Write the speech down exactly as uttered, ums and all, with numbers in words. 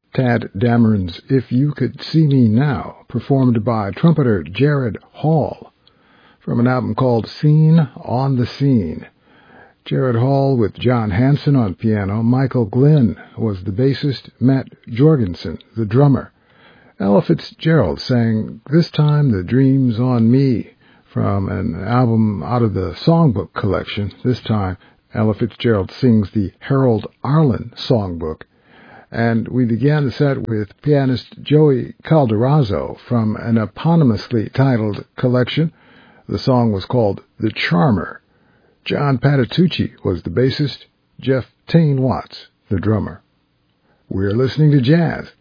Tad Dameron's If You Could See Me Now, performed by trumpeter Jared Hall, from an album called Scene on the Scene. Jared Hall with John Hanson on piano. Michael Glenn was the bassist. Matt Jorgensen, the drummer. Ella Fitzgerald sang This Time the Dream's on Me, from an album out of the Songbook collection. This time, Ella Fitzgerald sings the Harold Arlen Songbook. And we began the set with pianist Joey Calderazzo from an eponymously titled collection. The song was called The Charmer. John Patitucci was the bassist, Jeff Tain Watts the drummer. We're listening to jazz